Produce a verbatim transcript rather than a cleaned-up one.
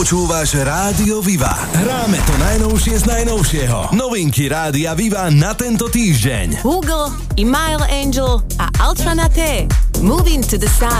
Počúvaš Rádio Viva. Hráme to najnovšie z najnovšieho. Novinky Rádia Viva na tento týždeň. Google, Email Angel a Ultra Naté. Moving to the Sun.